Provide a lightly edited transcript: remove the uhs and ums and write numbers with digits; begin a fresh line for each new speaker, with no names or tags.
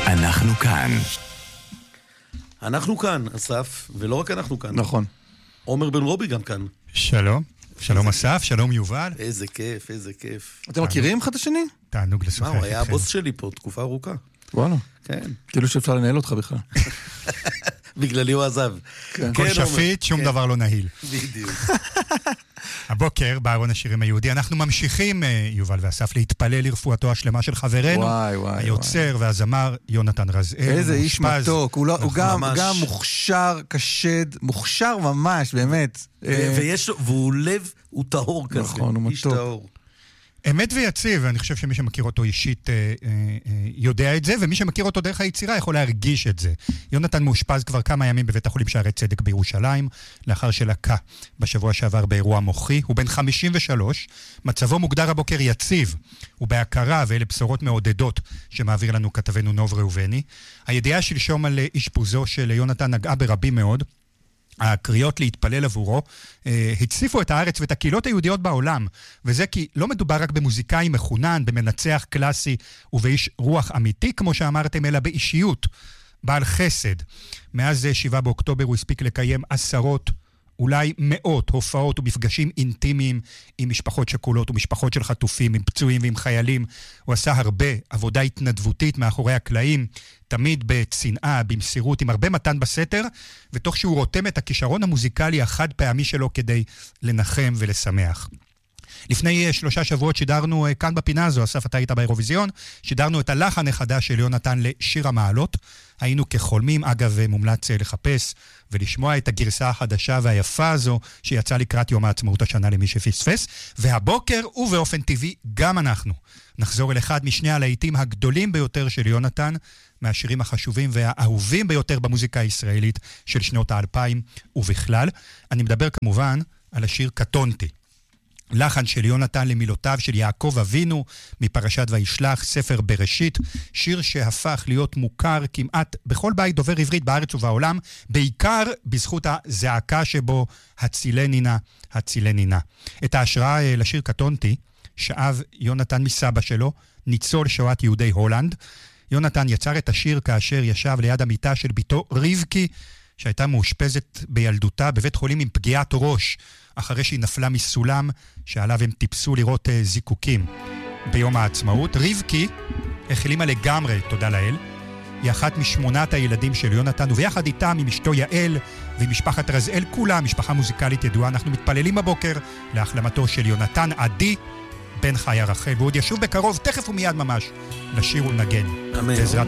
אנחנו כאן.
אנחנו כאן, אסף, ולא רק אנחנו כאן.
נכון.
עומר בן רובי גם כאן.
שלום. שלום אסף, שלום יובל.
איזה כיף, איזה כיף.
אתם מכירים אחד את השני?
תענוג לשוחח
מה, הוא היה
איתכם.
הבוס שלי פה תקופה ארוכה.
וואלה.
כן.
כאילו שאפשר לנהל אותך בכלל.
בגללי הוא עזב.
כל שפיט, שום דבר לא נהיל.
בדיוק.
הבוקר, בארון השירים היהודי, אנחנו ממשיכים, יובל ואסף, להתפלל לרפואתו השלמה של חברנו,
וואי, וואי,
היוצר והזמר יונתן רזאל.
איזה איש
מאושפז.
מתוק, הוא גם
ממש.
מוכשר, קשד, מוכשר ממש, באמת.
ויש לו, והוא לב, הוא טהור כזה.
נכון, הוא
איש
מתוק.
טהור.
אמת ויציב, ואני חושב שמי שמכיר אותו אישית יודע את זה, ומי שמכיר אותו דרך היצירה יכול להרגיש את זה. יונתן מאושפז כבר כמה ימים בבית החולים שערי צדק בירושלים, לאחר שלקה בשבוע שעבר באירוע מוחי. הוא בן 53, מצבו מוגדר הבוקר יציב, הוא בהכרה, ואלה בשורות מעודדות שמעביר לנו כתבנו נוב ראובני. הידיעה שלשום על אשפוזו של יונתן נגעה ברבים מאוד, הקריאות להתפלל עבורו הציפו את הארץ ואת הקהילות היהודיות בעולם, וזה כי לא מדובר רק במוזיקאי מחונן, במנצח קלאסי ובאיש רוח אמיתי, כמו שאמרתם, אלא באישיות, בעל חסד. מאז 7 באוקטובר הוא הספיק לקיים עשרות, אולי מאות הופעות ומפגשים אינטימיים עם משפחות שכולות ומשפחות של חטופים, עם פצועים ועם חיילים. הוא עשה הרבה עבודה התנדבותית מאחורי הקלעים, תמיד בצנעה, במסירות, עם הרבה מתן בסתר, ותוך שהוא רותם את הכישרון המוזיקלי החד פעמי שלו כדי לנחם ולשמח. לפני 3 שבועות שידרנו כאן בפינה הזו, אסף, אתה היית באירוויזיון, שידרנו את הלחן החדש של יונתן לשיר המעלות. היינו כחולמים, אגב, מומלץ לחפש ולשמוע את הגרסה החדשה והיפה הזו שיצאה לקראת יום העצמאות השנה למי שפספס. והבוקר, ובאופן טבעי, גם אנחנו נחזור אל אחד משני הלהיטים הגדולים ביותר של יונתן, מהשירים החשובים והאהובים ביותר במוזיקה הישראלית של שנות ה-2000 ובכלל. אני מדבר כמובן על השיר קטונתי. לחן של יונתן למילותיו של יעקב אבינו מפרשת וישלח, ספר בראשית, שיר שהפך להיות מוכר כמעט בכל בית דובר עברית בארץ ובעולם, בעיקר בזכות הזעקה שבו הצילני נא, הצילני נא. את ההשראה לשיר קטונתי שאב יונתן מסבא שלו, ניצול שואת יהודי הולנד. יונתן יצר את השיר כאשר ישב ליד המיטה של ביתו רבקי, שהייתה מאושפזת בילדותה בבית חולים עם פגיעת ראש, אחרי שהיא נפלה מסולם שעליו הם טיפסו לראות זיקוקים ביום העצמאות. רבקי החלימה לגמרי, תודה לאל. היא אחת מ8 הילדים של יונתן, וביחד איתם עם אשתו יעל ועם משפחת רזאל, כולה משפחה מוזיקלית ידועה. אנחנו מתפללים בבוקר להחלמתו של יונתן עדי בן חיה רחל, ועוד ישוב בקרוב, תכף ומיד ממש, לשיר ולנגן.
אמן.
בעזרת